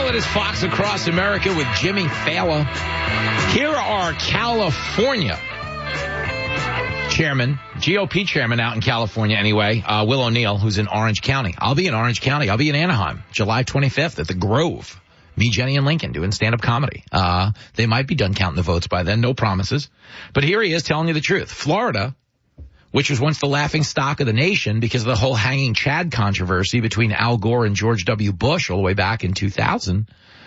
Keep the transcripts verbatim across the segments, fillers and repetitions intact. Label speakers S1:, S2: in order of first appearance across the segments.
S1: Well, it is Fox Across America with Jimmy Fallon. Here are California chairman, G O P chairman out in California anyway, uh, Will O'Neill, who's in Orange County. I'll be in Orange County. I'll be in Anaheim, July twenty-fifth at the Grove. Me, Jenny, and Lincoln doing stand-up comedy. Uh, they might be done counting the votes by then. No promises. But here he is telling you the truth. Florida, which was once the laughing stock of the nation because of the whole hanging Chad controversy between Al Gore and George W. Bush all the way back in two thousand.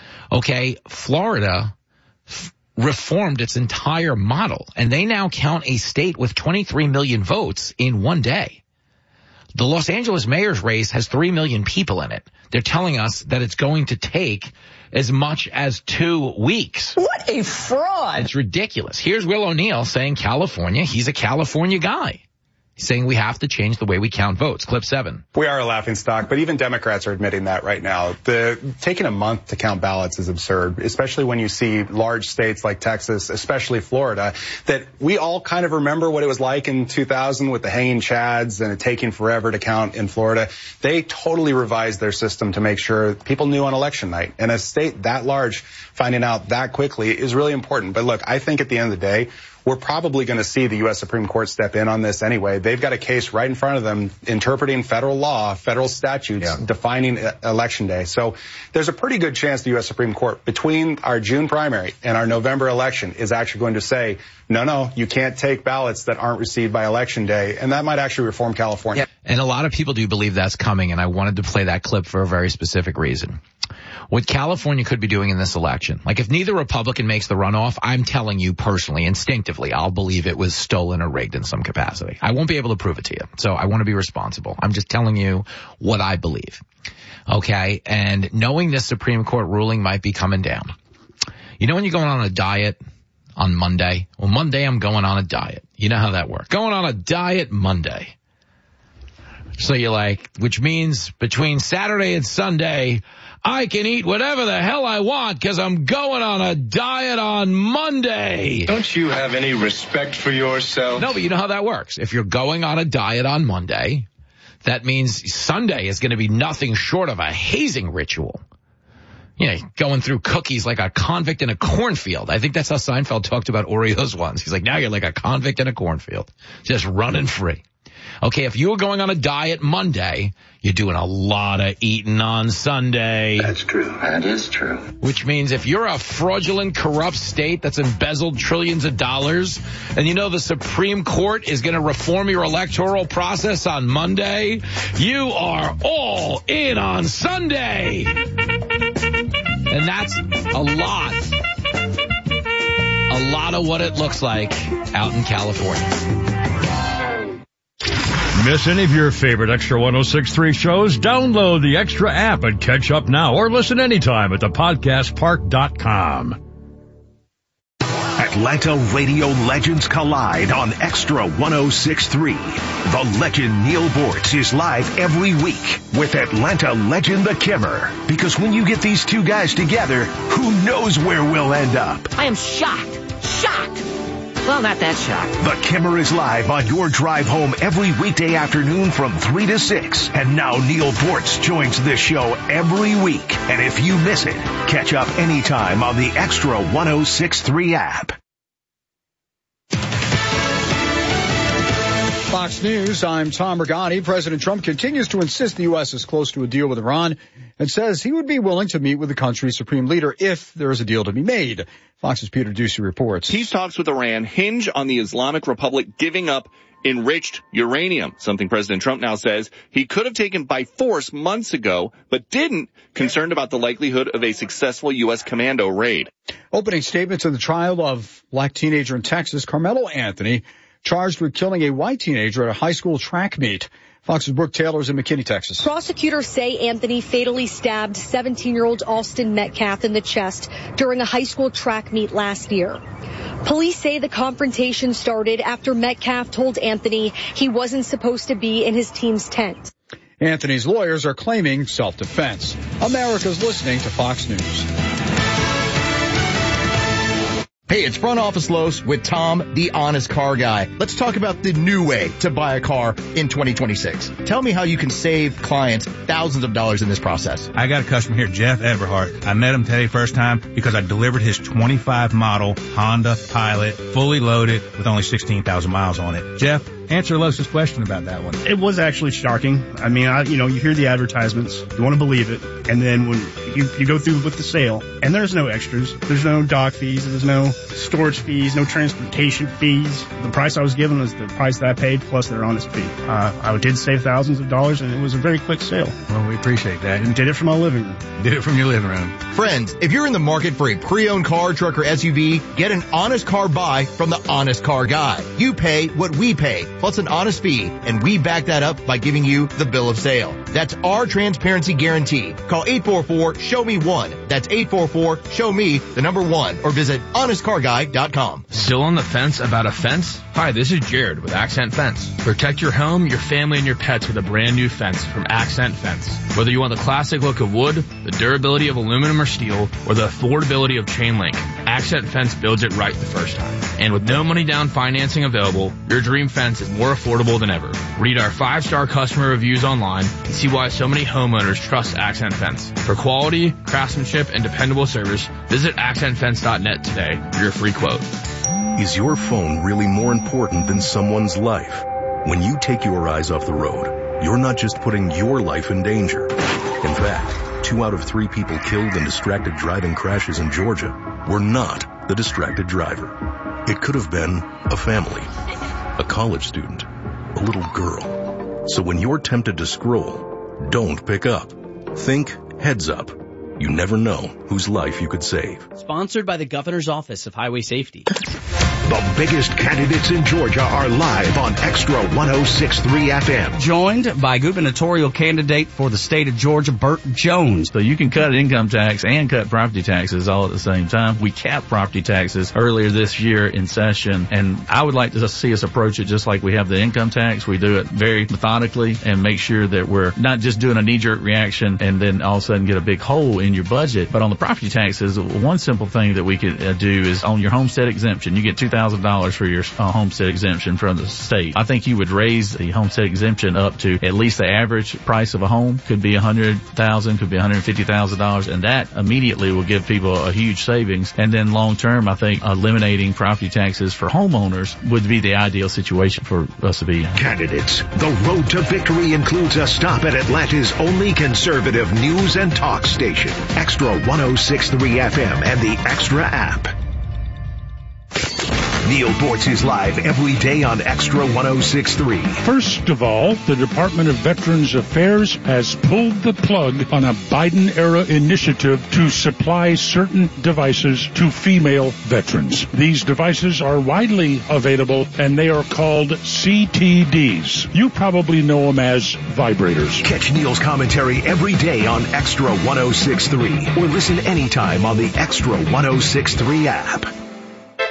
S1: Okay, Florida f- reformed its entire model, and they now count a state with twenty-three million votes in one day. The Los Angeles mayor's race has three million people in it. They're telling us that it's going to take as much as two weeks.
S2: What a fraud.
S1: It's ridiculous. Here's Will O'Neill saying California, he's a California guy. He's saying we have to change the way we count votes. Clip seven.
S3: We are a laughingstock, but even Democrats are admitting that right now. The taking a month to count ballots is absurd, especially when you see large states like Texas, especially Florida, that we all kind of remember what it was like in two thousand with the hanging Chads and it taking forever to count in Florida. They totally revised their system to make sure people knew on election night. And a state that large, finding out that quickly is really important. But look, I think at the end of the day, we're probably going to see the U S Supreme Court step in on this anyway. They've got a case right in front of them interpreting federal law, federal statutes, yeah. defining election day. So there's a pretty good chance the U S Supreme Court, between our June primary and our November election, is actually going to say, no, no, you can't take ballots that aren't received by election day. And that might actually reform California.
S1: Yeah. And a lot of people do believe that's coming, and I wanted to play that clip for a very specific reason. What California could be doing in this election, like if neither Republican makes the runoff, I'm telling you personally, instinctively, I'll believe it was stolen or rigged in some capacity. I won't be able to prove it to you, so I want to be responsible. I'm just telling you what I believe. Okay? And knowing this Supreme Court ruling might be coming down. You know when you're going on a diet on Monday? Well, Monday I'm going on a diet. You know how that works. Going on a diet Monday. So you're like, which means between Saturday and Sunday, I can eat whatever the hell I want because I'm going on a diet on Monday.
S4: Don't you have any respect for yourself?
S1: No, but you know how that works. If you're going on a diet on Monday, that means Sunday is going to be nothing short of a hazing ritual. You know, going through cookies like a convict in a cornfield. I think that's how Seinfeld talked about Oreos once. He's like, now you're like a convict in a cornfield, just running free. Okay, if you were going on a diet Monday, you're doing a lot of eating on Sunday.
S4: That's true. That is true.
S1: Which means if you're a fraudulent, corrupt state that's embezzled trillions of dollars, and you know the Supreme Court is going to reform your electoral process on Monday, you are all in on Sunday. And that's a lot. A lot of what it looks like out in California.
S5: Miss any of your favorite Extra one oh six point three shows? Download the Extra app and catch up now, or listen anytime at the podcast park dot com.
S6: Atlanta radio legends collide on Extra one oh six point three. The legend Neil Bortz is live every week with Atlanta legend The Kimmer. Because when you get these two guys together, who knows where we'll end up?
S2: I am shocked. Shocked. Well, not that shocked.
S6: The Kimmer is live on your drive home every weekday afternoon from three to six. And now Neil Bortz joins this show every week. And if you miss it, catch up anytime on the Extra one oh six point three app.
S7: Fox News, I'm Tom Rigotti. President Trump continues to insist the U S is close to a deal with Iran and says he would be willing to meet with the country's supreme leader if there is a deal to be made. Fox's Peter Ducey reports.
S8: Peace talks with Iran hinge on the Islamic Republic giving up enriched uranium, something President Trump now says he could have taken by force months ago, but didn't, concerned about the likelihood of a successful U S commando raid.
S7: Opening statements in the trial of black teenager in Texas, Carmelo Anthony, charged with killing a white teenager at a high school track meet. Fox's Brooke Taylor is in McKinney, Texas.
S9: Prosecutors say Anthony fatally stabbed seventeen-year-old Austin Metcalf in the chest during a high school track meet last year. Police say the confrontation started after Metcalf told Anthony he wasn't supposed to be in his team's tent.
S7: Anthony's lawyers are claiming self-defense. America's listening to Fox News.
S10: Hey, it's Front Office Los with Tom, the honest car guy. Let's talk about the new way to buy a car in twenty twenty-six. Tell me how you can save clients thousands of dollars in this process.
S11: I got a customer here, Jeff Everhart. I met him today first time because I delivered his twenty-five model Honda Pilot, fully loaded with only sixteen thousand miles on it. Jeff, answer Los's question about that one.
S12: It was actually shocking. I mean, I, you know, you hear the advertisements, you want to believe it, and then when you, you go through with the sale, and there's no extras, there's no dock fees, there's no storage fees, no transportation fees. The price I was given was the price that I paid plus their honest fee. Uh, I did save thousands of dollars, and it was a very quick sale.
S11: Well, we appreciate that.
S12: And did it from my living room.
S11: Did it from your living room.
S10: Friends, if you're in the market for a pre-owned car, truck, or S U V, get an honest car buy from the Honest Car Guy. You pay what we pay, plus an honest fee, and we back that up by giving you the bill of sale. That's our transparency guarantee. Call eight four four, show me one. That's eight four four, show me the number one, or visit honest car guy dot com.
S13: Still on the fence about a fence? Hi, this is Jared with Accent Fence. Protect your home, your family, and your pets with a brand new fence from Accent Fence. Whether you want the classic look of wood, the durability of aluminum or steel, or the affordability of chain link, Accent Fence builds it right the first time. And with no money down financing available, your dream fence is more affordable than ever. Read our five-star customer reviews online and see why so many homeowners trust Accent Fence. For quality, craftsmanship, and dependable service, visit accent fence dot net today for your free quote.
S6: Is your phone really more important than someone's life? When you take your eyes off the road, you're not just putting your life in danger. In fact, two out of three people killed in distracted driving crashes in Georgia were not the distracted driver. It could have been a family, a college student, a little girl. So when you're tempted to scroll, don't pick up. Think heads up. You never know whose life you could save.
S14: Sponsored by the Governor's Office of Highway Safety.
S6: The biggest candidates in Georgia are live on Extra one oh six point three F M.
S15: Joined by gubernatorial candidate for the state of Georgia, Burt Jones.
S16: So you can cut income tax and cut property taxes all at the same time. We capped property taxes earlier this year in session, and I would like to see us approach it just like we have the income tax. We do it very methodically and make sure that we're not just doing a knee-jerk reaction and then all of a sudden get a big hole in your budget. But on the property taxes, one simple thing that we could uh, do is on your homestead exemption, you get two thousand dollars for your uh, homestead exemption from the state. I think you would raise the homestead exemption up to at least the average price of a home. Could be one hundred thousand dollars, could be one hundred fifty thousand dollars, and that immediately will give people a huge savings. And then long term, I think eliminating property taxes for homeowners would be the ideal situation for us to be in.
S6: Candidates, the road to victory includes a stop at Atlanta's only conservative news and talk station, Extra one oh six point three F M and the Extra app. Neil Bortz is live every day on Extra one oh six point three.
S17: First of all, the Department of Veterans Affairs has pulled the plug on a Biden-era initiative to supply certain devices to female veterans. These devices are widely available, and they are called C T Ds. You probably know them as vibrators.
S6: Catch Neil's commentary every day on Extra one oh six point three, or listen anytime on the Extra one oh six point three app.